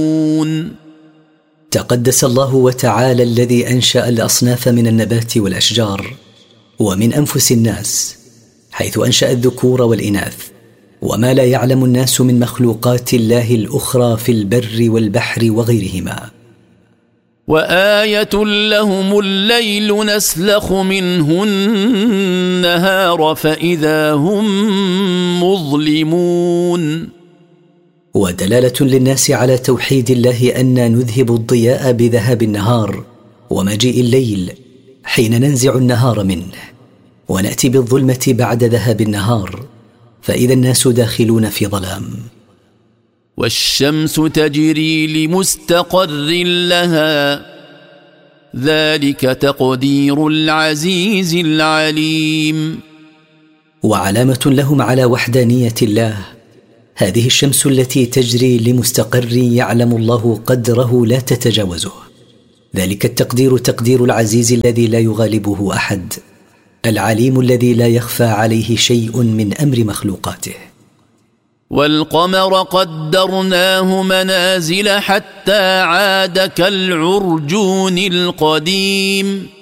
تقدس الله وتعالى الذي أنشأ الأصناف من النبات والأشجار ومن أنفس الناس، حيث أنشأ الذكور والإناث وما لا يعلم الناس من مخلوقات الله الأخرى في البر والبحر وغيرهما. وآية لهم الليل نسلخ منه النهار فإذا هم مظلمون. ودلالة للناس على توحيد الله أن نذهب الضياء بذهاب النهار ومجيء الليل حين ننزع النهار منه، ونأتي بالظلمة بعد ذهاب النهار، فإذا الناس داخلون في ظلام. والشمس تجري لمستقر لها ذلك تقدير العزيز العليم. وعلامة لهم على وحدانية الله هذه الشمس التي تجري لمستقر يعلم الله قدره لا تتجاوزه، ذلك التقدير تقدير العزيز الذي لا يغالبه أحد، العليم الذي لا يخفى عليه شيء من أمر مخلوقاته. والقمر قدرناه منازل حتى عاد كالعرجون القديم.